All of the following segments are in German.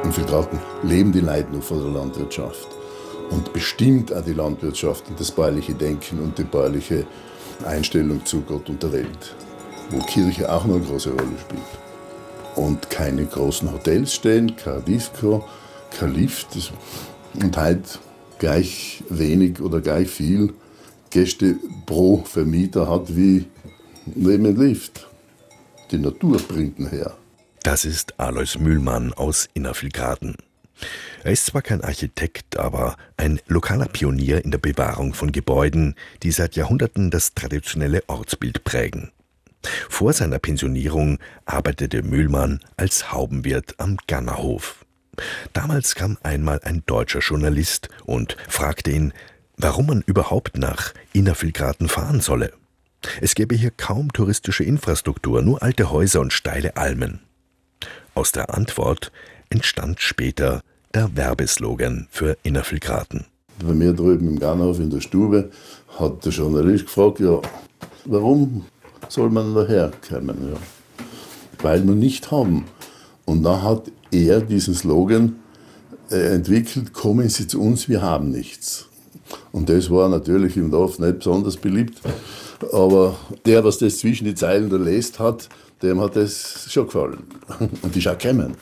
In Filtraten leben die Leute noch von der Landwirtschaft und bestimmt auch die Landwirtschaft und das bäuerliche Denken und die bäuerliche Einstellung zu Gott und der Welt, wo Kirche auch noch eine große Rolle spielt. Und keine großen Hotels stehen, kein Disco, kein Lift und halt gleich wenig oder gleich viel Gäste pro Vermieter hat wie neben dem Lift. Die Natur bringt ihn her. Das ist Alois Mühlmann aus Innervillgraten. Er ist zwar kein Architekt, aber ein lokaler Pionier in der Bewahrung von Gebäuden, die seit Jahrhunderten das traditionelle Ortsbild prägen. Vor seiner Pensionierung arbeitete Mühlmann als Haubenwirt am Gannerhof. Damals kam einmal ein deutscher Journalist und fragte ihn, warum man überhaupt nach Innervillgraten fahren solle. Es gäbe hier kaum touristische Infrastruktur, nur alte Häuser und steile Almen. Aus der Antwort entstand später der Werbeslogan für Innervillgraten. Bei mir drüben im Gannerhof in der Stube hat der Journalist gefragt, ja, warum soll man daher kommen? Ja, weil wir nicht haben. Und dann hat er diesen Slogan entwickelt, kommen Sie zu uns, wir haben nichts. Und das war natürlich im Dorf nicht besonders beliebt. Aber der, was das zwischen die Zeilen da liest hat, dem hat das schon gefallen. Und ist auch gekommen.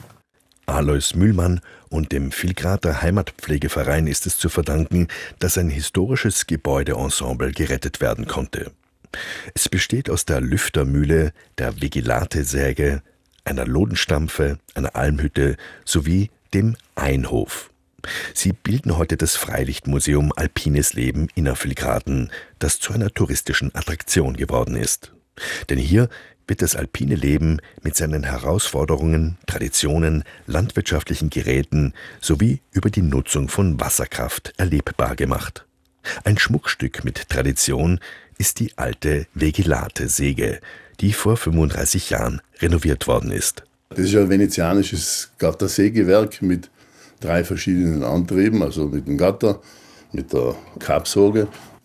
Alois Mühlmann und dem Villgrater Heimatpflegeverein ist es zu verdanken, dass ein historisches Gebäudeensemble gerettet werden konnte. Es besteht aus der Lüftermühle, der Vegilate-Säge, einer Lodenstampfe, einer Almhütte sowie dem Einhof. Sie bilden heute das Freilichtmuseum Alpines Leben Innervillgraten, das zu einer touristischen Attraktion geworden ist. Denn hier wird das alpine Leben mit seinen Herausforderungen, Traditionen, landwirtschaftlichen Geräten sowie über die Nutzung von Wasserkraft erlebbar gemacht. Ein Schmuckstück mit Tradition ist die alte Vegilate-Säge, die vor 35 Jahren renoviert worden ist. Das ist ein venezianisches Gattersägewerk mit 3 verschiedenen Antrieben, also mit dem Gatter, mit der Kappsäge.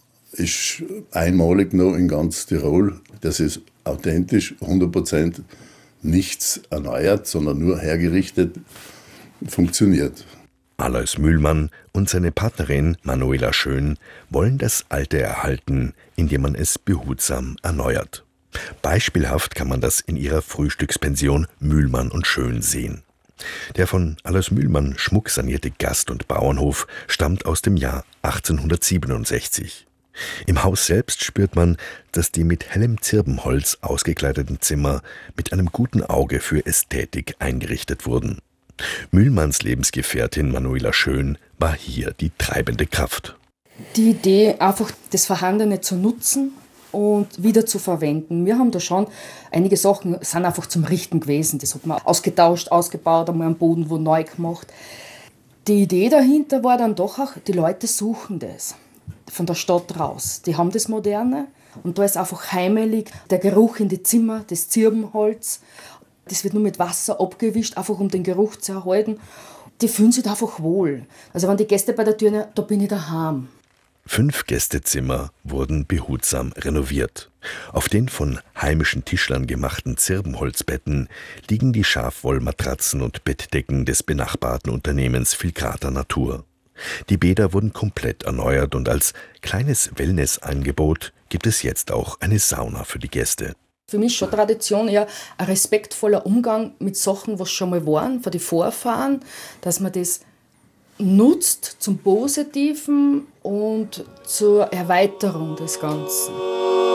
Ist einmalig noch in ganz Tirol. Das ist authentisch, 100% nichts erneuert, sondern nur hergerichtet, funktioniert. Alois Mühlmann und seine Partnerin Manuela Schön wollen das Alte erhalten, indem man es behutsam erneuert. Beispielhaft kann man das in ihrer Frühstückspension Mühlmann und Schön sehen. Der von Alois Mühlmann schmucksanierte Gast- und Bauernhof stammt aus dem Jahr 1867. Im Haus selbst spürt man, dass die mit hellem Zirbenholz ausgekleideten Zimmer mit einem guten Auge für Ästhetik eingerichtet wurden. Mühlmanns Lebensgefährtin Manuela Schön war hier die treibende Kraft. Die Idee, einfach das Vorhandene zu nutzen und wieder zu verwenden. Wir haben da schon, einige Sachen sind einfach zum Richten gewesen. Das hat man ausgetauscht, ausgebaut, einmal am Boden wo neu gemacht. Die Idee dahinter war dann doch auch, die Leute suchen das von der Stadt raus. Die haben das Moderne und da ist einfach heimelig der Geruch in die Zimmer, das Zirbenholz. Das wird nur mit Wasser abgewischt, einfach um den Geruch zu erhalten. Die fühlen sich einfach wohl. Also wenn die Gäste bei der Tür sind, da bin ich daheim. 5 Gästezimmer wurden behutsam renoviert. Auf den von heimischen Tischlern gemachten Zirbenholzbetten liegen die Schafwollmatratzen und Bettdecken des benachbarten Unternehmens Villgrater Natur. Die Bäder wurden komplett erneuert und als kleines Wellnessangebot gibt es jetzt auch eine Sauna für die Gäste. Für mich ist schon Tradition eher ein respektvoller Umgang mit Sachen, was schon mal waren, von den Vorfahren, dass man das nutzt zum Positiven und zur Erweiterung des Ganzen.